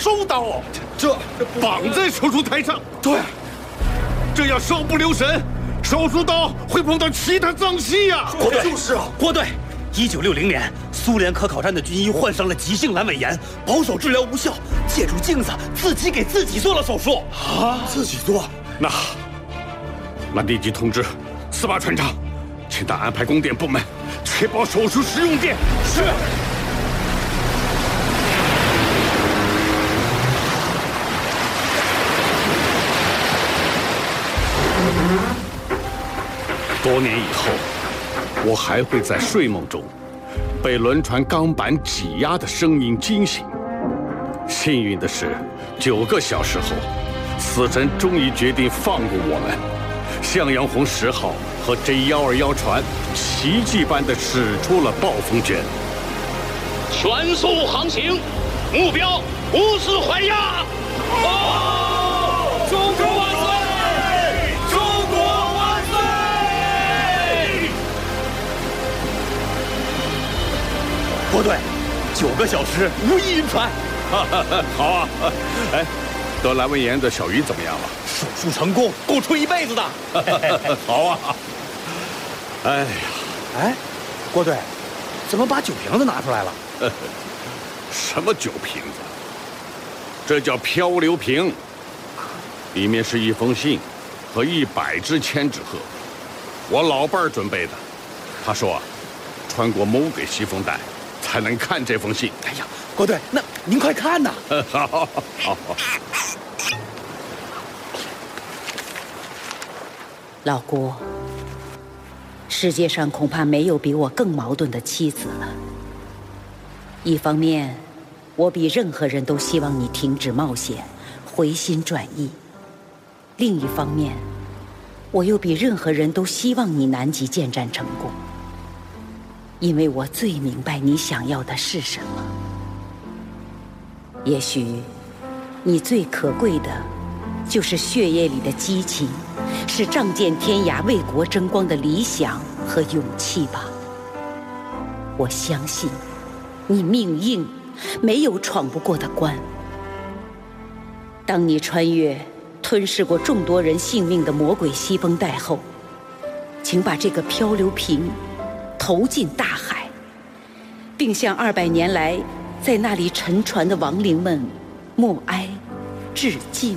收刀， 这绑在手术台上。 对， 这要稍不留神，手术刀会碰到其他脏器呀。 郭队就是啊， 郭队，1960年，苏联科考站的军医患上了急性阑尾炎，保守治疗无效，借助镜子自己给自己做了手术。 啊，自己做？ 那立即通知司法船长，请他安排供电部门，确保手术时用电。 是。 多年以后，我还会在睡梦中被轮船钢板挤压的声音惊醒。幸运的是，9个小时后，死神终于决定放过我们。向阳红10号和 J121船奇迹般地驶出了暴风圈， 全速航行，目标无死还压。中国万岁！中国万岁！ 郭队，9个小时无一晕船。 好啊！哎，得阑尾炎的小鱼怎么样了？ 手术成功，够吹一辈子的。 好啊！哎呀， 哎，郭队，怎么把酒瓶子拿出来了？ 什么酒瓶子？这叫漂流瓶，里面是一封信和100支千纸鹤，我老伴儿准备的。他说，穿过某给西风带才能看这封信。 哎呀，郭队，那您快看呐！ 好。 老郭，世界上恐怕没有比我更矛盾的妻子了。一方面，我比任何人都希望你停止冒险，回心转意；另一方面，我又比任何人都希望你南极建站成功，因为我最明白你想要的是什么。也许，你最可贵的，就是血液里的激情，是仗剑天涯、为国争光的理想和勇气吧。我相信，你命硬，没有闯不过的关。当你穿越吞噬过众多人性命的魔鬼西风带后，请把这个漂流瓶投进大海，并向200年来在那里沉船的亡灵们默哀致敬。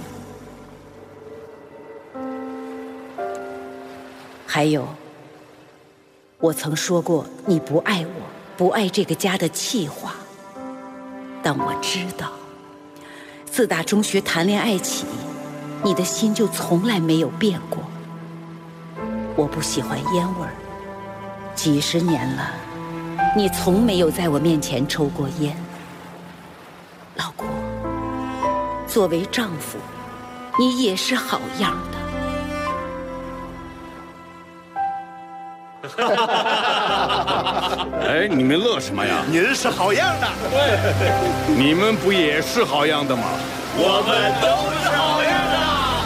还有，我曾说过你不爱我，不爱这个家的气话，但我知道，自打中学谈恋爱起，你的心就从来没有变过。我不喜欢烟味儿，几十年了，你从没有在我面前抽过烟。老郭，作为丈夫，你也是好样的。 哎，你们乐什么呀？ 您是好样的。 你们不也是好样的吗？ 我们都是好样。